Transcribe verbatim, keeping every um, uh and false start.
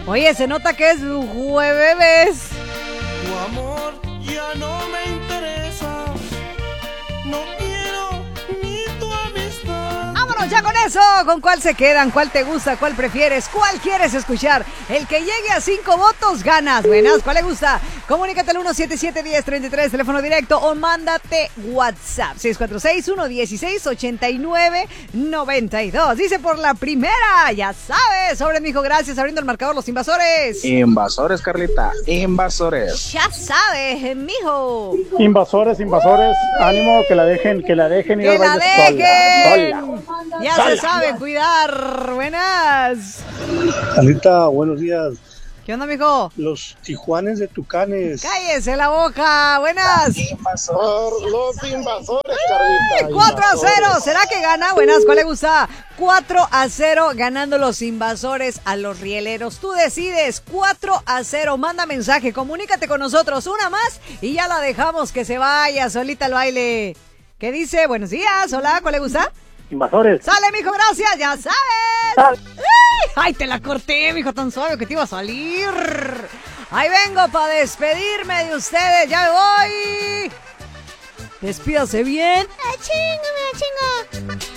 Oye, se nota que es jueves. Tu amor ya no me interesa. No quiero ni tu amistad. Vámonos ya con eso. ¿Con cuál se quedan? ¿Cuál te gusta? ¿Cuál prefieres? ¿Cuál quieres escuchar? El que llegue a cinco votos ganas. Buenas, ¿cuál le gusta? Comunícate al uno siete siete, uno cero tres tres, teléfono directo, o mándate WhatsApp seis cuatro seis, uno uno seis, ocho nueve nueve dos. Dice por la primera, ya sabes, sobre mijo, gracias, abriendo el marcador los invasores. Invasores, Carlita, invasores. Ya sabes, mijo. Invasores, invasores, ánimo, que la dejen, que la dejen ir Que al la baile dejen. sola, sola. Ya Sola. se sabe cuidar. Buenas. Carlita, buenos días. ¿Qué onda, mijo? Los tijuanes de Tucanes. Cállese la boca. Buenas. Invasor, los invasores, Carlita. cuatro a cero. ¿Será que gana? Buenas, ¿cuál le gusta? cuatro a cero ganando los invasores a los rieleros. Tú decides. cuatro a cero. Manda mensaje. Comunícate con nosotros. Una más y ya la dejamos que se vaya solita al baile. ¿Qué dice? Buenos días. Hola, ¿cuál le gusta? Invasores. Sale, mijo, gracias, ya sabes. ¡Ay! ¡Ay, te la corté, mijo, tan suave que te iba a salir! Ahí vengo para despedirme de ustedes, ya me voy. Despídase bien. ¡Ah, chingo, me chingo!